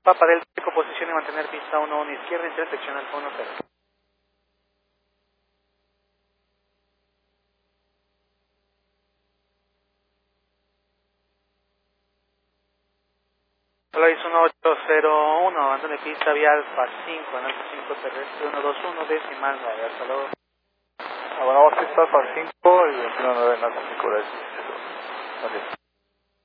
Papa del Pico, posición y mantener pista 1 izquierda, intersección al 10. Solaris 1801, abandone pista vía Alfa 5, en Alfa 5 terrestre 121, decimal 9, hasta luego. Abandonamos pista Alfa 5 y 21.9 en Alfa 5, gracias. Gracias.